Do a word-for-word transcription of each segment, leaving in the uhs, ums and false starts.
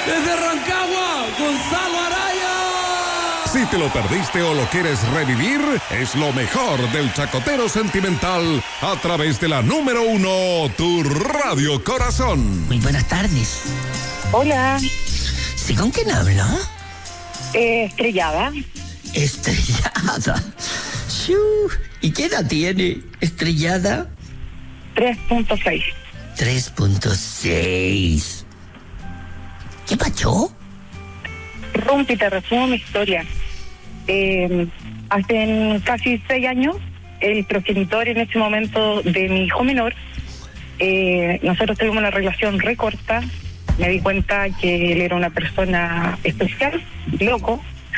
Desde Rancagua, Gonzalo Araya. Si te lo perdiste o lo quieres revivir, es lo mejor del Chacotero Sentimental a través de la número uno, tu Radio Corazón. Muy buenas tardes. Hola. ¿Sí, con quién hablo? Eh, estrellada. Estrellada. Shoo. ¿Y qué edad tiene Estrellada? tres punto seis. tres punto seis. ¿Qué pasó? Rumpi, te resumo mi historia. Eh, hace casi seis años, el progenitor en ese momento de mi hijo menor, eh, nosotros tuvimos una relación re corta. Me di cuenta que él era una persona especial, loco,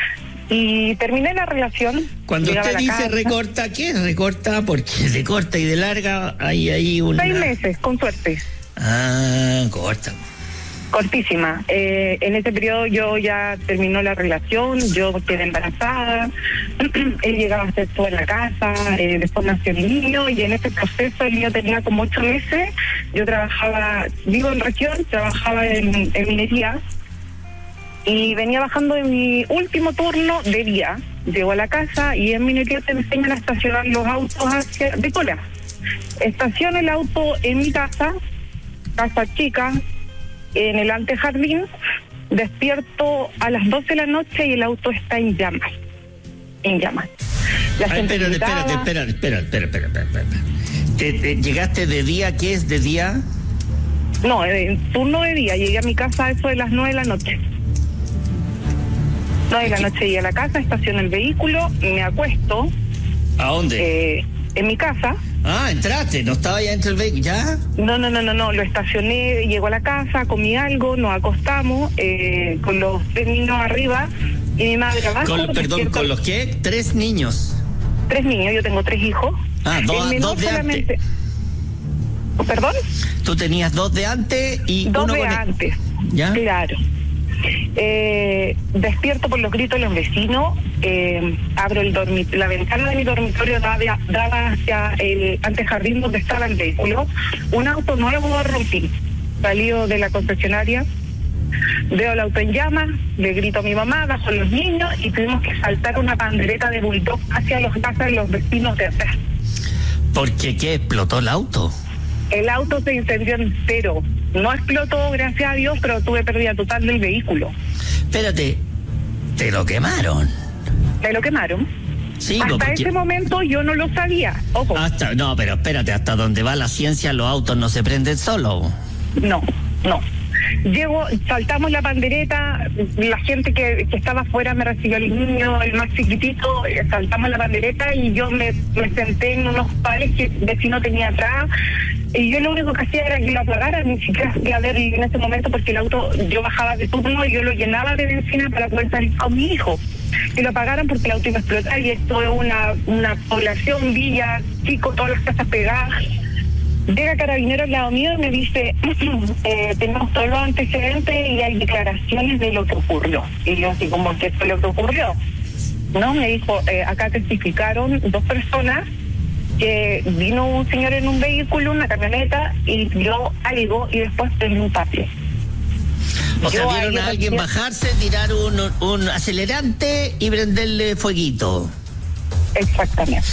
y terminé la relación. Cuando usted dice recorta, ¿qué es recorta? Porque de corta y de larga hay ahí una... Seis meses, con suerte. Ah, corta. Cortísima. Eh, en ese periodo yo ya terminó la relación, yo quedé embarazada, él llegaba a hacer todo en la casa, eh, después nació mi niño y en ese proceso el niño tenía como ocho meses, yo trabajaba, vivo en región, trabajaba en, en minería y venía bajando de mi último turno de día, llego a la casa y en minería te enseñan a estacionar los autos hacia, de cola. Estaciono el auto en mi casa, casa chica, en el antejardín, despierto a las doce de la noche y el auto está en llamas. En llamas. La Ay, gente espérate, gritaba. espérate, espérate, espérate, espérate, espérate, espérate. ¿Te, te, ¿Llegaste de día? ¿Qué es de día? No, en turno de día. Llegué a mi casa a eso de las nueve de la noche. nueve de la noche llegué a la casa, estaciono el vehículo, me acuesto. ¿A dónde? Eh, en mi casa. Ah, entraste, no estaba ya dentro del vehículo, ¿ya? No, no, no, no, no, lo estacioné, llego a la casa, comí algo, nos acostamos, eh, con los tres niños arriba y mi madre abajo. Con, perdón, despierta, ¿con los qué? Tres niños. Tres niños, yo tengo tres hijos. Ah, dos, El menor dos de solamente... antes. ¿Perdón? Tú tenías dos de antes y Dos uno de con el... antes. ¿Ya? Claro. Eh, despierto por los gritos de los vecinos, eh, abro el dormi- la ventana de mi dormitorio daba, daba hacia el antejardín donde estaba el vehículo, un auto nuevo rompí, salido de la concesionaria, veo el auto en llamas, le grito a mi mamá, bajo los niños y tuvimos que saltar una pandereta de bulldog hacia los casas de los vecinos de atrás. ¿Por qué? ¿Qué? ¿Explotó el auto? El auto se incendió entero. No explotó, gracias a Dios, pero tuve pérdida total del vehículo. Espérate, ¿te lo quemaron? Me lo quemaron. Sí, Hasta porque... ese momento yo no lo sabía. Ojo. Hasta, no, pero espérate, hasta donde va la ciencia los autos no se prenden solos. No, no. Llego, saltamos la pandereta, la gente que, que estaba afuera me recibió el niño, el más chiquitito, eh, saltamos la pandereta y yo me, me senté en unos pares que el vecino tenía atrás. Y yo lo único que hacía era que lo apagara, ni siquiera fui a ver en ese momento porque el auto, yo bajaba de turno y yo lo llenaba de benzina para poder salir con mi hijo. Y lo apagaran porque el auto iba a explotar y esto es una, una población, villa, chico, todas las casas pegadas. Llega Carabineros al lado mío y me dice, eh, tenemos todos los antecedentes y hay declaraciones de lo que ocurrió. Y yo así como, ¿qué fue lo que ocurrió? No, me dijo, eh, acá testificaron dos personas que vino un señor en un vehículo, una camioneta, y dio algo y después prendió un patio. O sea, Yo vieron ahí a alguien recién- bajarse, tirar un, un acelerante y prenderle fueguito. Exactamente.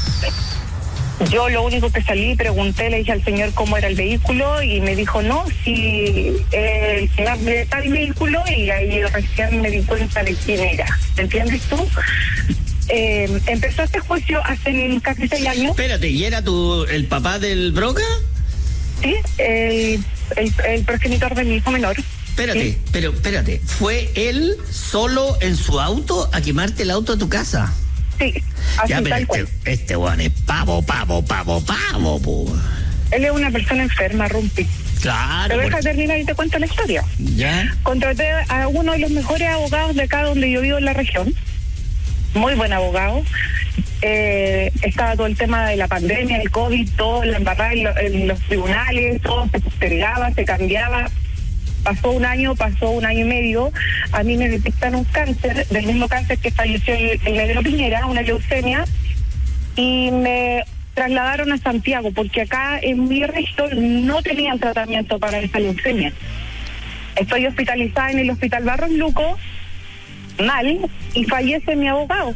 Yo lo único que salí, pregunté, le dije al señor cómo era el vehículo y me dijo, no, si eh, el señor me está el vehículo y ahí recién me di cuenta de quién era. ¿Me entiendes tú? Eh, empezó este juicio hace casi seis años. Espérate, ¿y era tu, el papá del Broca? Sí, el, el, el progenitor de mi hijo menor. Espérate, ¿Sí? pero espérate, ¿fue él solo en su auto a quemarte el auto de tu casa? Sí, así Ya, pero tal este, cual. este weón es pavo, pavo, pavo, pavo, po. Él es una persona enferma, Rumpi. Claro. Te deja porque- terminar y te cuento la historia. Ya. Contraté a uno de los mejores abogados de acá donde yo vivo en la región. Muy buen abogado. Eh, estaba todo el tema de la pandemia, el COVID, todo, la embarrada en, lo- en los tribunales, todo se postergaba, se cambiaba. Pasó un año, pasó un año y medio. A mí me detectan un cáncer, del mismo cáncer que falleció el, el Negro Piñera, una leucemia, y me trasladaron a Santiago, porque acá en mi región no tenían tratamiento para esa leucemia. Estoy hospitalizada en el Hospital Barros Luco, mal, y fallece mi abogado.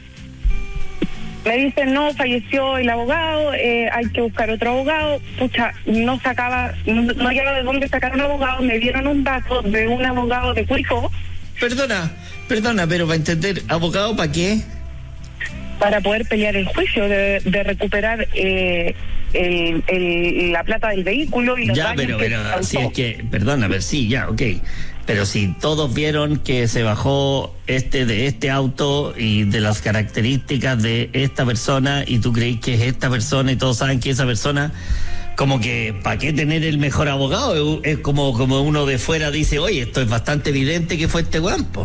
Me dicen, no, falleció el abogado, eh, hay que buscar otro abogado. Pucha, no sacaba, no, no llegaba de dónde sacar un abogado. Me dieron un dato de un abogado de Curicó. Perdona, perdona, pero para entender, ¿abogado para qué? Para poder pelear el juicio, de, de recuperar eh, el, el, la plata del vehículo y los ya, daños pero, que pero, causó. si es que, perdona, a ver, sí, ya, ok. Pero si todos vieron que se bajó este de este auto y de las características de esta persona y tú crees que es esta persona y todos saben que esa persona, como que, ¿para qué tener el mejor abogado? Es como, como uno de fuera dice, oye, esto es bastante evidente que fue este guampo.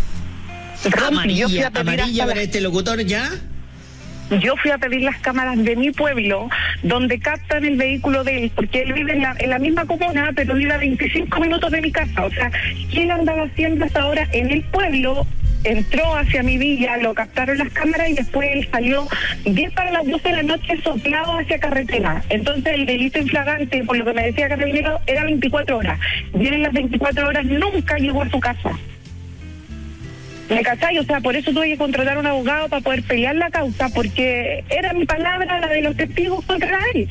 Amarilla, amarilla para este locutor, ¿ya? Yo fui a pedir las cámaras de mi pueblo, donde captan el vehículo de él, porque él vive en la, en la misma comuna, pero vive a veinticinco minutos de mi casa. O sea, ¿qué él andaba haciendo hasta ahora en el pueblo? Entró hacia mi villa, lo captaron las cámaras y después él salió diez para las doce de la noche soplado hacia carretera. Entonces el delito infragante, por lo que me decía Carabinero, era veinticuatro horas. Y él en las veinticuatro horas nunca llegó a su casa. ¿Me cachai? O sea, por eso tuve que contratar a un abogado para poder pelear la causa, porque era mi palabra la de los testigos contra él.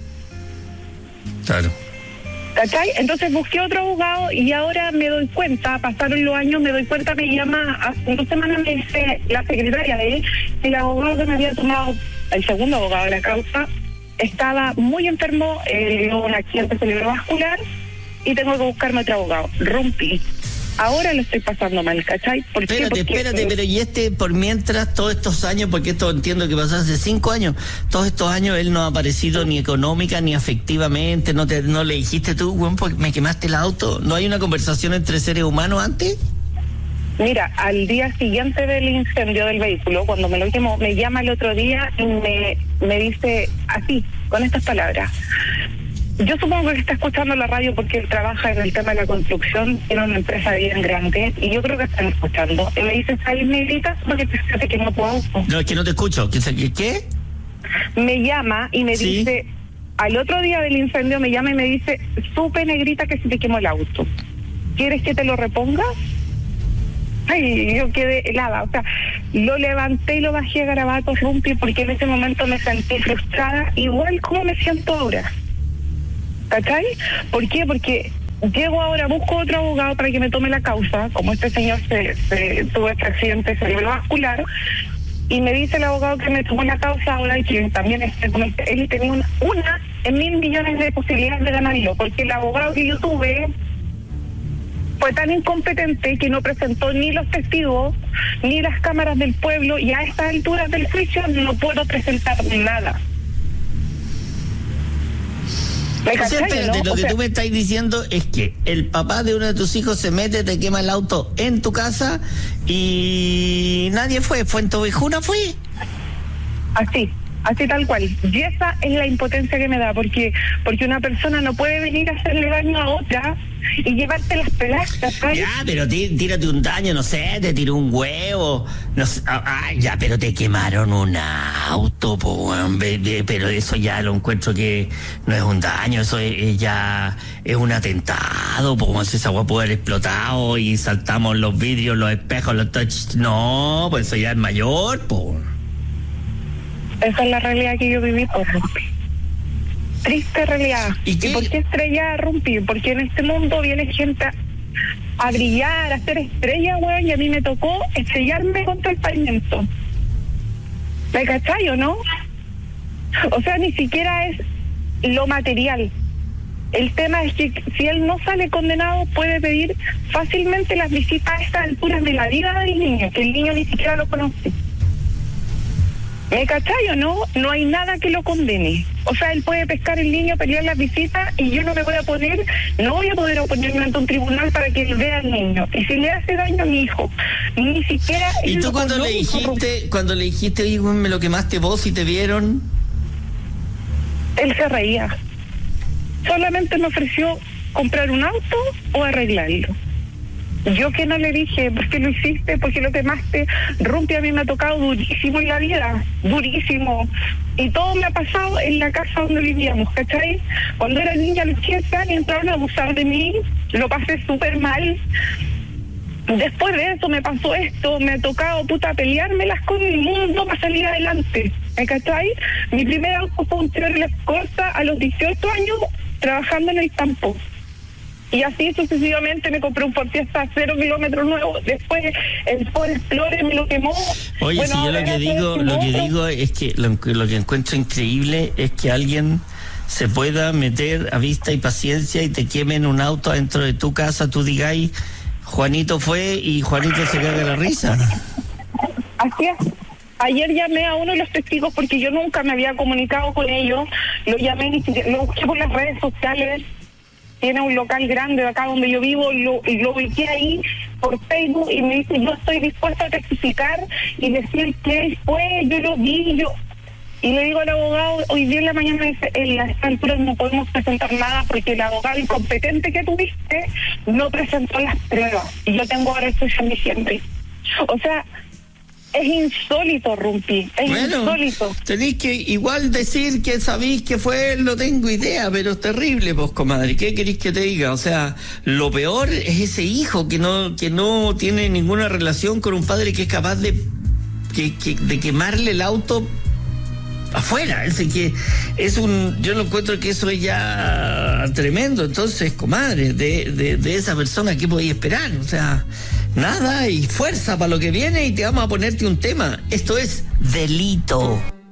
Claro. ¿Cachai? Entonces busqué otro abogado y ahora me doy cuenta, pasaron los años, me doy cuenta, me llama, hace dos semanas me dice la secretaria de él, que el abogado que me había tomado, el segundo abogado de la causa, estaba muy enfermo, eh, un accidente cerebrovascular y tengo que buscarme otro abogado. Rompí. Ahora lo estoy pasando mal, ¿cachai? ¿Por espérate, qué? Porque, espérate, eh, pero y este, por mientras, todos estos años, porque esto entiendo que pasó hace cinco años, todos estos años él no ha aparecido ni económica ni afectivamente, no te no le dijiste tú, bueno, porque me quemaste el auto, ¿no hay una conversación entre seres humanos antes? Mira, al día siguiente del incendio del vehículo, cuando me lo quemó, me llama el otro día y me, me dice así, con estas palabras. Yo supongo que está escuchando la radio porque él trabaja en el tema de la construcción, tiene una empresa bien grande y yo creo que están escuchando. Y me dice, ¿sabes, negrita? Porque te que no tu auto. No, es que no te escucho. ¿Qué? ¿Qué? Me llama y me ¿Sí? dice, al otro día del incendio me llama y me dice, supe, negrita, que se te quemó el auto. ¿Quieres que te lo reponga? Ay, yo quedé helada, o sea, lo levanté y lo bajé a garabatos, rompí, porque en ese momento me sentí frustrada, igual como me siento ahora. ¿Cachai? ¿Por qué? Porque llego ahora, busco otro abogado para que me tome la causa, como este señor se, se tuvo este accidente cerebrovascular, y me dice el abogado que me tomó la causa ahora y que también este, él tenía una, una en mil millones de posibilidades de ganarlo, porque el abogado que yo tuve fue tan incompetente que no presentó ni los testigos, ni las cámaras del pueblo, y a estas alturas del juicio no puedo presentar nada. O sea, espérate, ¿no? lo o que sea, tú me estás diciendo es que el papá de uno de tus hijos se mete, te quema el auto en tu casa y nadie fue, fue en Tobejuna, fue. Así, así tal cual. Y esa es la impotencia que me da, porque porque una persona no puede venir a hacerle daño a otra y llevarte las pelastas, ¿sabes? Ya, pero tí, tírate un daño, no sé, te tiró un huevo, no sé, ah, ya, pero te quemaron un auto, po, pero eso ya lo encuentro que no es un daño, eso es, es ya es un atentado, po, si esa hueá puede haber explotado y saltamos los vidrios, los espejos, los touch, no, pues eso ya es mayor, po. Esa es la realidad que yo viví por Rumpi. Triste realidad. ¿Y ¿Y, qué? por qué estrella Rumpi? Porque en este mundo viene gente a, a brillar, a ser estrella, weón, y a mí me tocó estrellarme contra el pavimento. ¿Me cachai o no? O sea, ni siquiera es lo material. El tema es que si él no sale condenado, puede pedir fácilmente las visitas a estas alturas de la vida del niño, que el niño ni siquiera lo conoce. ¿Me cachai o no? No hay nada que lo condene. O sea, él puede pescar el niño, pelear las visitas y yo no me voy a poner, no voy a poder oponerme ante un tribunal para que él vea al niño. Y si le hace daño a mi hijo, ni siquiera... ¿Y tú cuando le dijiste, cuando le dijiste, oye, güey, me lo quemaste vos y te vieron? Él se reía. Solamente me ofreció comprar un auto o arreglarlo. Yo que no le dije, ¿por qué lo hiciste? ¿Por qué lo quemaste? Rumpi a mí me ha tocado durísimo en la vida, durísimo. Y todo me ha pasado en la casa donde vivíamos, ¿cachai? Cuando era niña a los quince años entraron a abusar de mí, lo pasé súper mal. Después de eso me pasó esto, me ha tocado, puta, peleármelas con el mundo para salir adelante, ¿me cachai? Mi primer auto fue un Chevrolet Corsa a los dieciocho años trabajando en el campo. Y así sucesivamente me compré un Ford Fiesta cero kilómetros nuevo. Después el Ford Explorer me lo quemó. Oye, bueno, si yo lo que digo, lo que digo es que lo, lo que encuentro increíble es que alguien se pueda meter a vista y paciencia y te quemen un auto dentro de tu casa, tú digáis, Juanito fue y Juanito se caga de la risa. Así es. Ayer llamé a uno de los testigos porque yo nunca me había comunicado con ellos. Lo llamé, lo busqué por las redes sociales. Tiene un local grande de acá donde yo vivo y lo, y lo ubiqué ahí por Facebook y me dice, yo estoy dispuesta a testificar y decir que fue, yo lo vi, yo... Y le digo al abogado, hoy día en la mañana me dice, en las alturas no podemos presentar nada porque el abogado incompetente que tuviste no presentó las pruebas. Y yo tengo ahora esto en diciembre. O sea, es insólito, Rumpi, es bueno, insólito. Tenéis que igual decir que sabéis que fue él, no tengo idea, pero es terrible, pues, comadre. ¿Qué queréis que te diga? O sea, lo peor es ese hijo que no que no tiene ninguna relación con un padre que es capaz de, que, que, de quemarle el auto afuera. Es que es un, yo lo encuentro que eso es ya tremendo. Entonces, comadre, de, de, de esa persona, ¿qué podéis esperar? O sea, nada, y fuerza para lo que viene y te vamos a ponerte un tema. Esto es delito.